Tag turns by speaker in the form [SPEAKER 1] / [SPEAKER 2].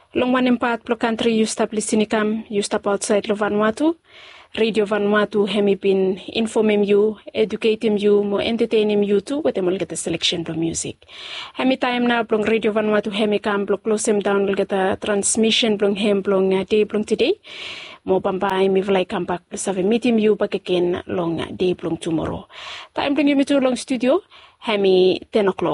[SPEAKER 1] Long one part plo country you stop listening you stop outside lo Vanuatu. Radio Vanuatu hemi been informing you, educating you, more entertaining you too, with them get a selection of music. Hemi time now blong Radio Vanuatu hemi kam blong close him down will get a transmission blong him blong day blong today. Mo bambai mi vlay come back plus have a meeting you back again long day blong tomorrow. Time bring you me to long studio, hemi 10 o'clock.